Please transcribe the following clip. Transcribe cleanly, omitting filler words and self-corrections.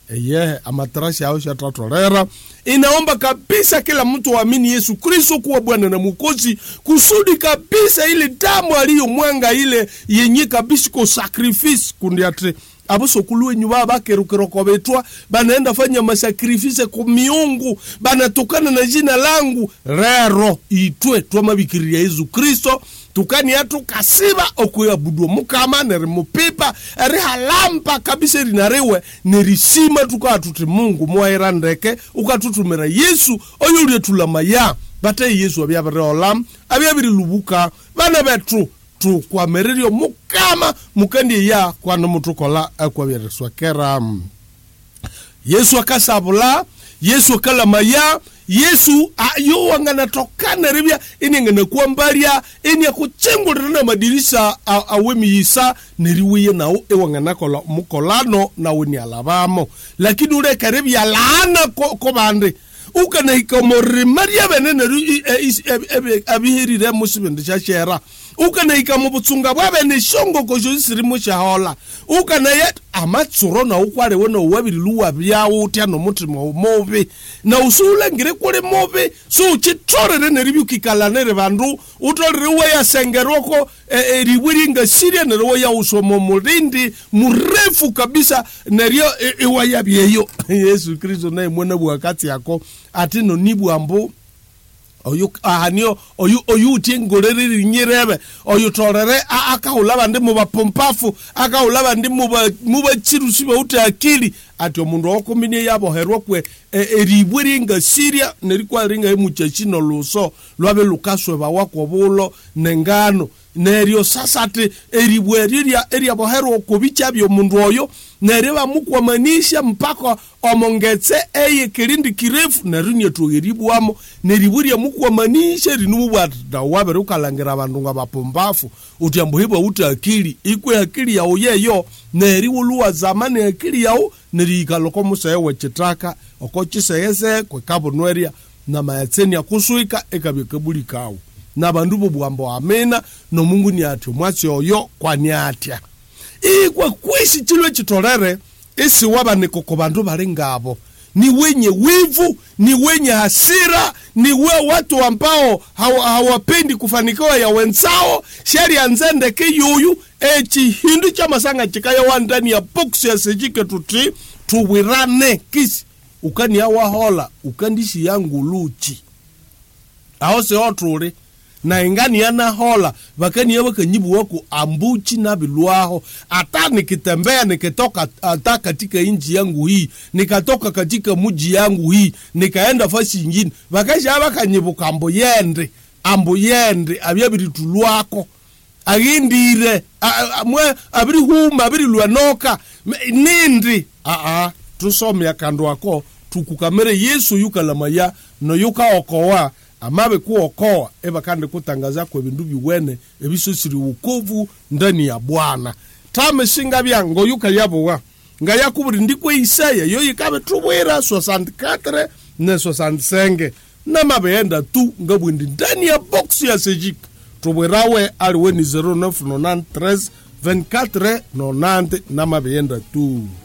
amatrashi yao shatatolera. Inaomba kabisa kila mtu aamini Yesu Kristo kuwa Bwana na Mwokozi, kusudi kabisa ile damu aliyomwanga ile yenye kabisa ko sacrifice kundiatre abuso kuluwe nyuba bakerukero kwa betwa banaenda fanya masacrifice kwa miungu banatokana na jina langu rero itwe twamabikiria Yesu Kristo tukani atu kasiba okuyabudu mukama nere mupipa eri halampa kabisa rinarewe nerisima tukatuti Mungu mwairandeke ukatutumira Yesu oyuri tulamaya bate Yesu abyabere olam abyabiri lubuka bana betru tu kwa mererio mukama mukandi ya kwa nomutukola kwa byereswa kera Yesu akasabula Yesu akalamaya Yesu ayo wangana tokana rebya ini ngana kuambalia ini akuchengulira na madirisa awemi yisa neriwiye nao ewangana kola mukolano na weni alabamo lakini ule karebya laana ko bande ukana ikamori maria benene abihirire musibende cyashera ukana ikamubutsunga bwabene shongo kojo sirimo shahola ukana yet amatsuro na ukware wona wabiri luwa byawo utyano mutima mobe na usule ngire kule mobe so chitorere neribyukikala nere bandu utolere waya sengeroko riwiringa siria nere waya usomo murindi murefu kabisa nerio waya byeyo Yesu Kristo naye mwana bwakati yako atino nibu ambo oyu ahanio oyu tingoreri nyirebe oyu torere akahula bande mubapompafu akahula bande mubachirusi bauta akili ati omundu okomine yabo herwa kwe eribwiringa siria nerikwa ringa emuchachino luso lwabe lukaswe bawako bulo nengano nerio sasate eribweriria eria boherwa kubicha byo mundu oyo nereba mukwamanisha mpaka omongetse eye kirindi kirefu narinya tugeribuamo neriburia mukwamanisha rinubwata dawabere ukalangira abandu ngabapombafu utyambo hiba uta akili ikwe akili yawo yeyo neriwuluwa zamani akili yawo nerikaloko musewe chitaka okochiseyese kwekabonweria na mayatseni akusuika ekabyekabulikawo na bandu bubwambo amena no Mungu ni atyo mwasi oyo kwani atya kwa kwisi chilwe chitolere isi waba ko bandu bali ngabo ni wenye wivu ni wenye hasira ni watu ambao hawapendi kufanikiwa ya wenzao sheria nzende ke yuyu hindu cha masanga chikaya wandani ya box ya sejike tuti tuwirane kisi ukani hawa hola ukandishi yangu luchi ahose otrure na ingani yana hola wakani yawa kanyibu wako ambuchi na biluaho ata nikitembea nikitoka ata katika inji yangu hii nikatoka katika muji yangu hii nikaenda fasi ingine wakashi hawa kanyibu kambo yende abyabiri tuluako agindire mwe abiri huma abiri luanoka nindi tusome akando ako tukukamere Yesu yukalamaya no yuka okowa amabe kuokoa kande kutangaza kwa bindu biwene ebisosiri ukovu ndani ya Bwana tame singa byango yuka yabowa nga yakuburi ndikwe Isaya yo yikabe tubwera 64 na 65 na mabenda tu ngabwindi ndani ya box ya sejik tubwerawe aliwe ni 0993 24 90 na mabenda tu